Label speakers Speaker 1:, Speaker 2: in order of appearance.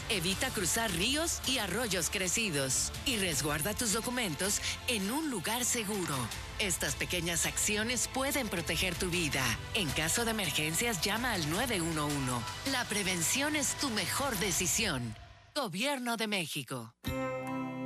Speaker 1: Evita cruzar ríos y arroyos crecidos y resguarda tus documentos en un lugar seguro. Estas pequeñas acciones pueden proteger tu vida. En caso de emergencias, llama al 911. La prevención es tu mejor decisión. Gobierno de México.